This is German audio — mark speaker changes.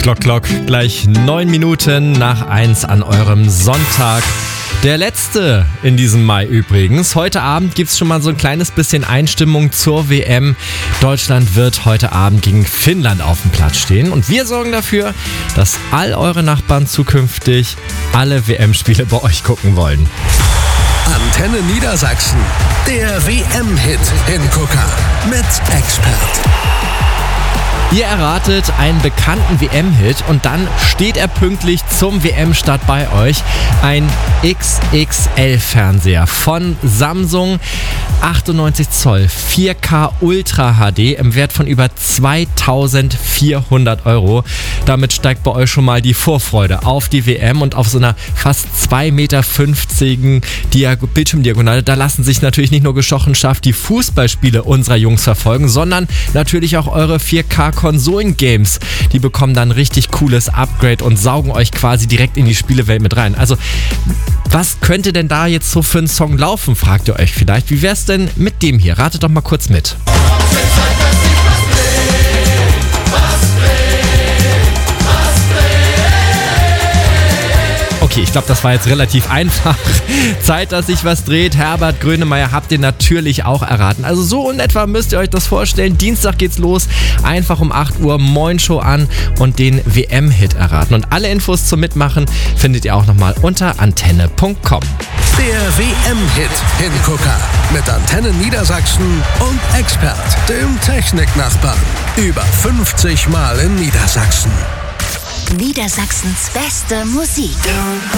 Speaker 1: Glock, Glock, gleich 9 Minuten nach 1 an eurem Sonntag. Der letzte in diesem Mai übrigens. Heute Abend gibt es schon mal so ein kleines bisschen Einstimmung zur WM. Deutschland wird heute Abend gegen Finnland auf dem Platz stehen. Und wir sorgen dafür, dass all eure Nachbarn zukünftig alle WM-Spiele bei euch gucken wollen.
Speaker 2: Antenne Niedersachsen, der WM-Hit Hingucker mit Expert.
Speaker 1: Ihr erratet einen bekannten WM-Hit und dann steht er pünktlich zum WM-Start bei euch. Ein XXL-Fernseher von Samsung, 98 Zoll, 4K Ultra HD im Wert von über 2.400 Euro. Damit steigt bei euch schon mal die Vorfreude auf die WM und auf so einer fast 2,50 Meter Bildschirmdiagonale. Da lassen sich natürlich nicht nur gestochen scharf die Fußballspiele unserer Jungs verfolgen, sondern natürlich auch eure 4K-Konsolen-Games. Die bekommen dann richtig cooles Upgrade und saugen euch quasi direkt in die Spielewelt mit rein. Also, was könnte denn da jetzt so für einen Song laufen, fragt ihr euch vielleicht. Wie wär's denn mit dem hier? Ratet doch mal kurz mit. Okay, ich glaube, das war jetzt relativ einfach. Zeit, dass sich was dreht. Herbert Grönemeyer habt ihr natürlich auch erraten. Also so in etwa müsst ihr euch das vorstellen. Dienstag geht's los. Einfach um 8 Uhr Moin Show an und den WM-Hit erraten. Und alle Infos zum Mitmachen findet ihr auch nochmal unter antenne.com.
Speaker 2: Der WM-Hit Hingucker mit Antenne Niedersachsen und Expert, dem Techniknachbarn. Über 50 Mal in Niedersachsen.
Speaker 3: Niedersachsens beste Musik.